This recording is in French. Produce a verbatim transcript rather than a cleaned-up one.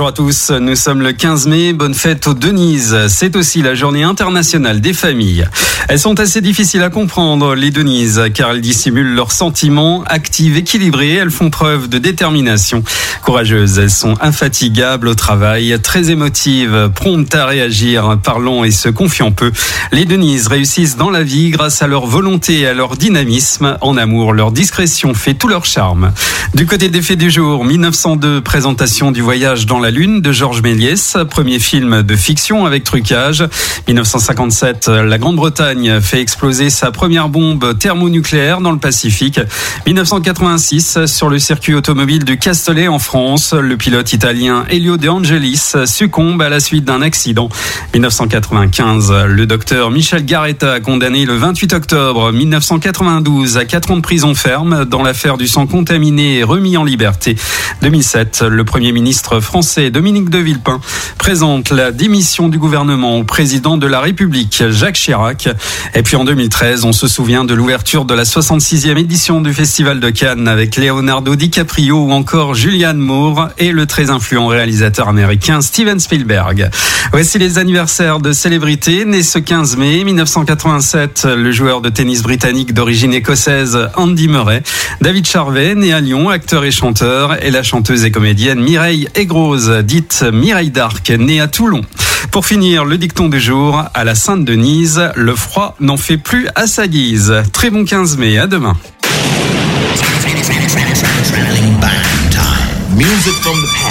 Bonjour à tous, nous sommes le quinze mai, bonne fête aux Denises. C'est aussi la journée internationale des familles. Elles sont assez difficiles à comprendre, les Denises, car elles dissimulent leurs sentiments, actives, équilibrées, elles font preuve de détermination. Courageuses, elles sont infatigables au travail, très émotives, promptes à réagir, parlant et se confiant peu. Les Denises réussissent dans la vie grâce à leur volonté et à leur dynamisme. En amour, leur discrétion fait tout leur charme. Du côté des faits du jour, mille neuf cent deux, présentation du Voyage dans la Lune de Georges Méliès, premier film de fiction avec trucage. mille neuf cent cinquante-sept, la Grande-Bretagne fait exploser sa première bombe thermonucléaire dans le Pacifique. mille neuf cent quatre-vingt-six, sur le circuit automobile de Castellet en France, le pilote italien Elio De Angelis succombe à la suite d'un accident. mille neuf cent quatre-vingt-quinze, le docteur Michel Garetta, condamné le vingt-huit octobre mille neuf cent quatre-vingt-douze à quatre ans de prison ferme dans l'affaire du sang contaminé et remis en liberté. deux mille sept, le Premier ministre français Dominique de Villepin présente la démission du gouvernement au président de la République Jacques Chirac. Et puis en deux mille treize, on se souvient de l'ouverture de la soixante-sixième édition du Festival de Cannes avec Leonardo DiCaprio ou encore Julianne Moore et le très influent réalisateur américain Steven Spielberg. Voici les anniversaires de célébrités nés ce quinze mai mille neuf cent quatre-vingt-sept, le joueur de tennis britannique d'origine écossaise Andy Murray, David Charvet, né à Lyon, acteur et chanteur, et la chanteuse et comédienne Mireille Aigrose, dite Mireille d'Arc, née à Toulon. Pour finir, le dicton du jour, à la Sainte-Denise, le froid n'en fait plus à sa guise. Très bon quinze mai, à demain. Music from the